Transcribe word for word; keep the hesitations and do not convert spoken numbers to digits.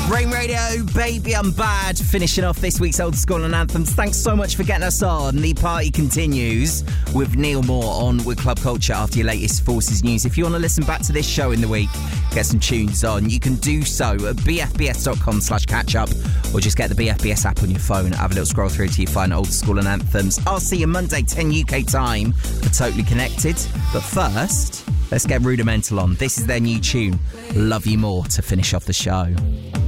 Rain Radio, Baby I'm Bad, finishing off this week's Old School and Anthems. Thanks so much for getting us on. The party continues with Neil Moore on with Club Culture after your latest Forces news. If you want to listen back to this show in the week, get some tunes on, you can do so at b f b s dot com slash catch up, or just get the B F B S app on your phone. Have a little scroll through till you find Old School and Anthems. I'll see you Monday, ten U K time for Totally Connected. But first, let's get Rudimental on. This is their new tune, Love You More, to finish off the show.